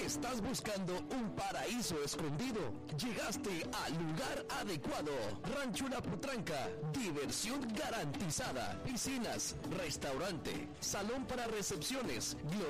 ¿Estás buscando un paraíso escondido? Llegaste al lugar adecuado. Rancho La Potranca. Diversión garantizada. Piscinas, restaurante, salón para recepciones,